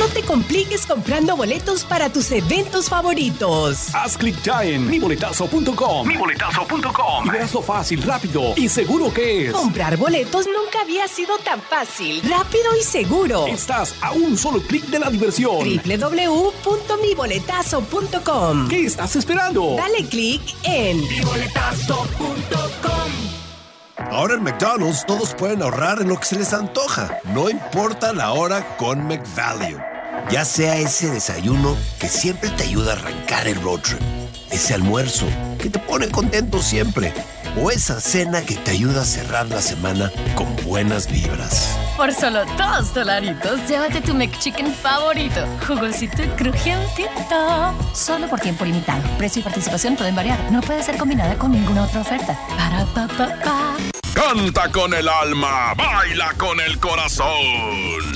No te compliques comprando boletos para tus eventos favoritos. Haz clic ya en miboletazo.com. Y verás lo fácil, rápido y seguro que es. Comprar boletos nunca había sido tan fácil, rápido y seguro. Estás a un solo clic de la diversión. www.miboletazo.com. ¿Qué estás esperando? Dale clic en miboletazo.com. Ahora en McDonald's todos pueden ahorrar en lo que se les antoja, no importa la hora con McValue. Ya sea ese desayuno que siempre te ayuda a arrancar el road trip, ese almuerzo que te pone contento siempre, o esa cena que te ayuda a cerrar la semana con buenas vibras. Por solo $2, llévate tu McChicken favorito, jugosito y crujientito. Solo por tiempo limitado. Precio y participación pueden variar. No puede ser combinada con ninguna otra oferta. Para pa pa pa. Canta con el alma, baila con el corazón.